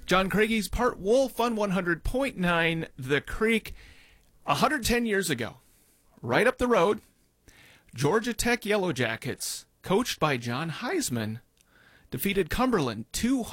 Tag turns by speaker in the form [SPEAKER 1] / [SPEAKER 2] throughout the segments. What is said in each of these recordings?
[SPEAKER 1] John Craigie Part Wolf on 100.9 The Creek. 110 years ago, right up the road, Georgia Tech Yellow Jackets, coached by John Heisman, defeated Cumberland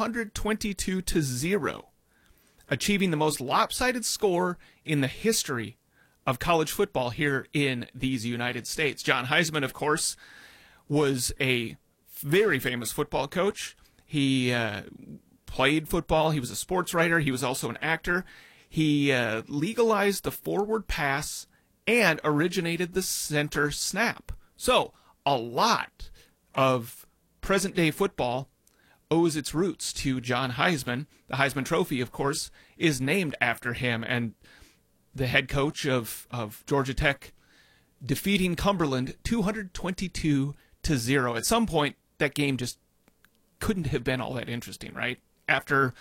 [SPEAKER 1] 222-0, achieving the most lopsided score in the history of college football here in these United States. John Heisman, of course, was a very famous football coach. He played football. He was a sports writer. He was also an actor. He legalized the forward pass and originated the center snap. So a lot of present-day football owes its roots to John Heisman. The Heisman Trophy, of course, is named after him, and the head coach of Georgia Tech defeating Cumberland 222-0. At some point, that game just couldn't have been all that interesting, right? After,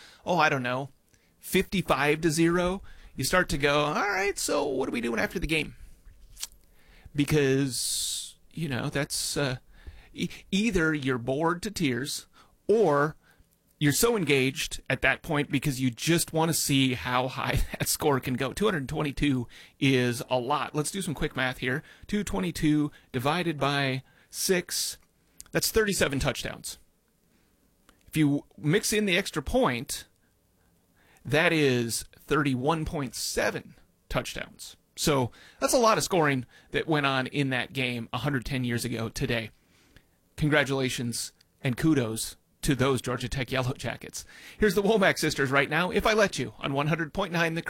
[SPEAKER 1] 55-0, you start to go, all right, so what are we doing after the game? Because, that's either you're bored to tears or you're so engaged at that point because you just want to see how high that score can go. 222 is a lot. Let's do some quick math here. 222 divided by 6, that's 37 touchdowns. If you mix in the extra point, that is 31.7 touchdowns. So that's a lot of scoring that went on in that game 110 years ago today. Congratulations and kudos to those Georgia Tech Yellow Jackets. Here's the Womack sisters right now, If I Let You, on 100.9 The Creek.